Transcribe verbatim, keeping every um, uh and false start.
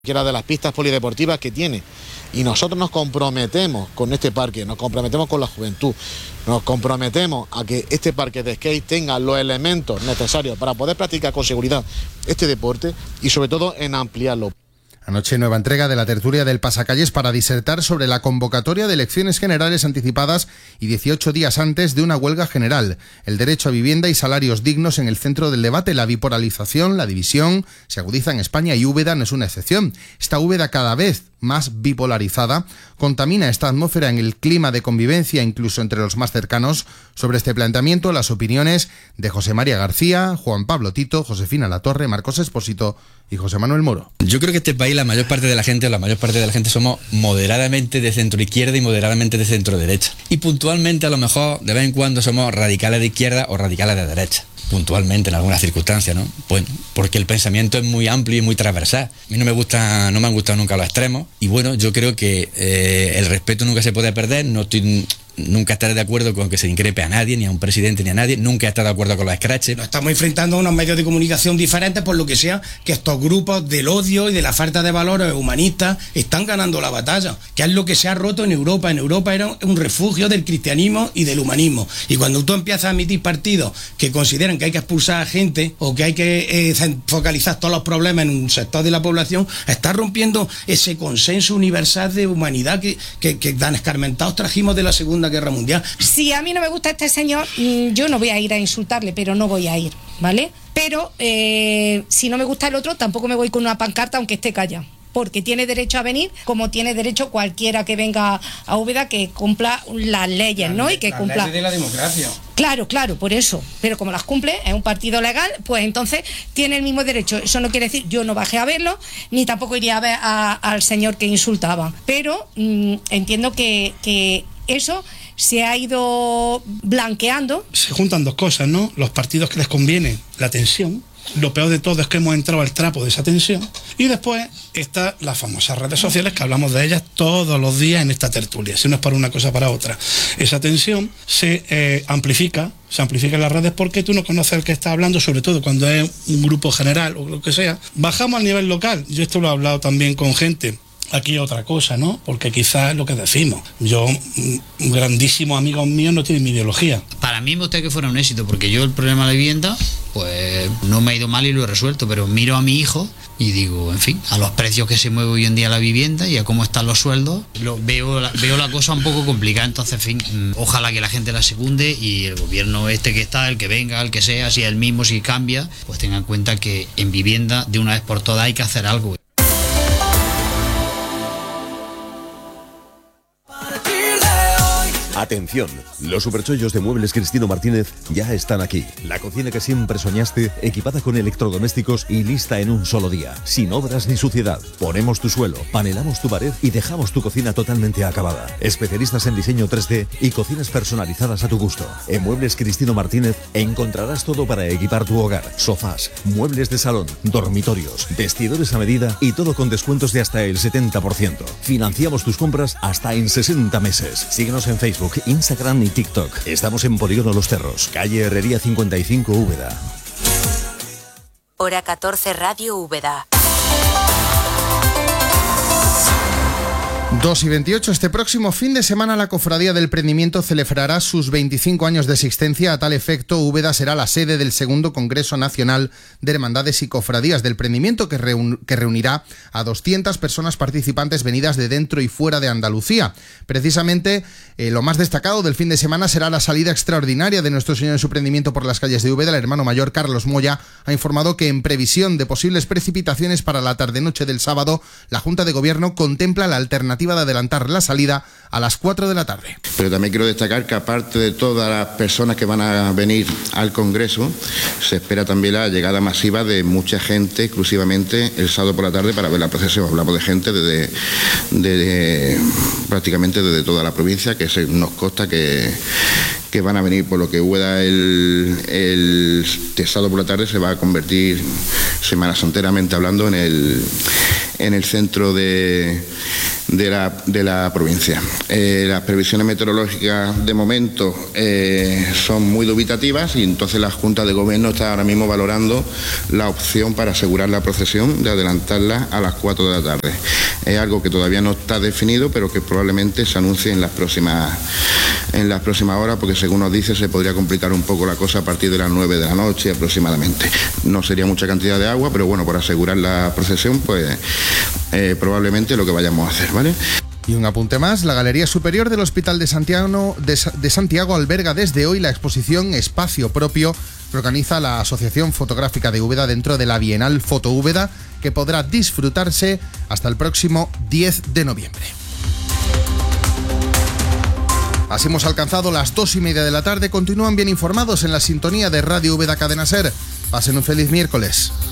cualquiera de las pistas polideportivas que tiene, y nosotros nos comprometemos con este parque, nos comprometemos con la juventud, nos comprometemos a que este parque de skate tenga los elementos necesarios para poder practicar con seguridad este deporte y sobre todo en ampliarlo. Anoche, nueva entrega de la tertulia del Pasacalles para disertar sobre la convocatoria de elecciones generales anticipadas y dieciocho días antes de una huelga general. El derecho a vivienda y salarios dignos en el centro del debate. La bipolarización, la división, se agudiza en España y Úbeda no es una excepción. Esta Úbeda cada vez más bipolarizada contamina esta atmósfera en el clima de convivencia incluso entre los más cercanos. Sobre este planteamiento, las opiniones de José María García, Juan Pablo Tito, Josefina Latorre, Marcos Expósito y José Manuel Moro. Yo creo que este país, la mayor parte de la gente, la mayor parte de la gente somos moderadamente de centro izquierda y moderadamente de centro derecha. Y puntualmente, a lo mejor, de vez en cuando somos radicales de izquierda o radicales de derecha. Puntualmente, en algunas circunstancias, ¿no? Pues porque el pensamiento es muy amplio y muy transversal. A mí no me gusta, no me han gustado nunca los extremos. Y bueno, yo creo que eh, el respeto nunca se puede perder. No estoy... Nunca estaré de acuerdo con que se increpe a nadie, ni a un presidente, ni a nadie. Nunca he estado de acuerdo con los scratches. Nos estamos enfrentando a unos medios de comunicación diferentes, por lo que sea, que estos grupos del odio y de la falta de valores humanistas están ganando la batalla, que es lo que se ha roto en Europa. En Europa era un refugio del cristianismo y del humanismo. Y cuando tú empiezas a emitir partidos que consideran que hay que expulsar a gente o que hay que eh, focalizar todos los problemas en un sector de la población, estás rompiendo ese consenso universal de humanidad que, que, que tan escarmentados trajimos de la Segunda Guerra Mundial. Si a mí no me gusta este señor, yo no voy a ir a insultarle, pero no voy a ir, ¿vale? Pero eh, si no me gusta el otro, tampoco me voy con una pancarta aunque esté callado, porque tiene derecho a venir, como tiene derecho cualquiera que venga a Úbeda que cumpla las leyes, la, ¿no? Y que la cumpla ley de la democracia. Claro, claro, por eso. Pero como las cumple, es un partido legal, pues entonces tiene el mismo derecho. Eso no quiere decir, yo no bajé a verlo, ni tampoco iría a ver a, al señor que insultaba. Pero mmm, entiendo que, que eso se ha ido blanqueando. Se juntan dos cosas, ¿no? Los partidos que les conviene, la tensión. Lo peor de todo es que hemos entrado al trapo de esa tensión. Y después están las famosas redes sociales, que hablamos de ellas todos los días en esta tertulia. Si no es para una cosa, para otra. Esa tensión se eh, amplifica, se amplifica en las redes porque tú no conoces al que está hablando, sobre todo cuando es un grupo general o lo que sea. Bajamos al nivel local. Yo esto lo he hablado también con gente. Aquí otra cosa, ¿no? Porque quizás es lo que decimos. Yo, un grandísimo amigo mío no tiene mi ideología. Para mí me gustaría que fuera un éxito, porque yo el problema de la vivienda, pues no me ha ido mal y lo he resuelto, pero miro a mi hijo y digo, en fin, a los precios que se mueve hoy en día la vivienda y a cómo están los sueldos, lo, veo, la, veo la cosa un poco complicada. Entonces, en fin, ojalá que la gente la secunde y el gobierno este que está, el que venga, el que sea, si es el mismo, si cambia, pues tenga en cuenta que en vivienda de una vez por todas hay que hacer algo. Atención, los superchollos de Muebles Cristino Martínez ya están aquí. La cocina que siempre soñaste, equipada con electrodomésticos y lista en un solo día, sin obras ni suciedad. Ponemos tu suelo, panelamos tu pared y dejamos tu cocina totalmente acabada. Especialistas en diseño tres D y cocinas personalizadas a tu gusto. En Muebles Cristino Martínez encontrarás todo para equipar tu hogar. Sofás, muebles de salón, dormitorios, vestidores a medida y todo con descuentos de hasta el setenta por ciento. Financiamos tus compras hasta en sesenta meses. Síguenos en Facebook, Instagram y TikTok. Estamos en Polígono Los Cerros, calle Herrería cincuenta y cinco, Úbeda. Hora catorce, Radio Úbeda. dos y veintiocho. Este próximo fin de semana la Cofradía del Prendimiento celebrará sus veinticinco años de existencia. A tal efecto, Úbeda será la sede del segundo Congreso Nacional de Hermandades y Cofradías del Prendimiento, que, reun- que reunirá a doscientas personas participantes venidas de dentro y fuera de Andalucía. Precisamente, eh, lo más destacado del fin de semana será la salida extraordinaria de Nuestro Señor en su Prendimiento por las calles de Úbeda. El hermano mayor Carlos Moya ha informado que, en previsión de posibles precipitaciones para la tarde-noche del sábado, la Junta de Gobierno contempla la alternativa de adelantar la salida a las cuatro de la tarde. Pero también quiero destacar que, aparte de todas las personas que van a venir al Congreso, se espera también la llegada masiva de mucha gente, exclusivamente el sábado por la tarde, para ver la procesión. Hablamos de gente desde, desde prácticamente desde toda la provincia, que se nos consta que, que van a venir, por lo que Úbeda el, el, el sábado por la tarde se va a convertir, semana santeramente hablando, en el, en el centro de de la, de la provincia. Eh, las previsiones meteorológicas de momento eh, son muy dubitativas y entonces la Junta de Gobierno está ahora mismo valorando la opción para asegurar la procesión de adelantarla a las cuatro de la tarde. Es algo que todavía no está definido, pero que probablemente se anuncie en las próximas, en las próximas horas, porque según nos dice se podría complicar un poco la cosa a partir de las nueve de la noche aproximadamente. No sería mucha cantidad de agua, pero bueno, por asegurar la procesión, pues eh, probablemente lo que vayamos a hacer, ¿vale? Y un apunte más, la Galería Superior del Hospital de Santiago, de, de Santiago alberga desde hoy la exposición Espacio Propio que organiza la Asociación Fotográfica de Úbeda dentro de la Bienal Foto Úbeda, que podrá disfrutarse hasta el próximo diez de noviembre. Así hemos alcanzado las dos y media de la tarde. Continúan bien informados en la sintonía de Radio Úbeda Cadena Ser. Pasen un feliz miércoles.